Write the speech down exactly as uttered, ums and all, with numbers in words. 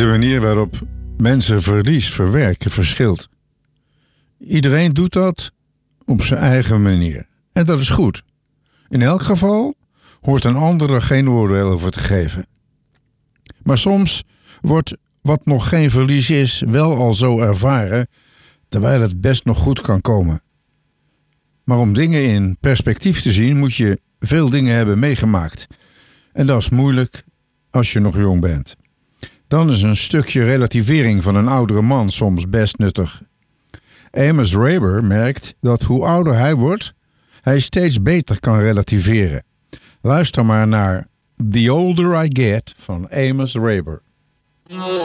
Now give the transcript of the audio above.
De manier waarop mensen verlies verwerken verschilt. Iedereen doet dat op zijn eigen manier. En dat is goed. In elk geval hoort een ander er geen oordeel over te geven. Maar soms wordt wat nog geen verlies is wel al zo ervaren, terwijl het best nog goed kan komen. Maar om dingen in perspectief te zien moet je veel dingen hebben meegemaakt. En dat is moeilijk als je nog jong bent. Dan is een stukje relativering van een oudere man soms best nuttig. Amos Raber merkt dat hoe ouder hij wordt, hij steeds beter kan relativeren. Luister maar naar The Older I Get van Amos Raber.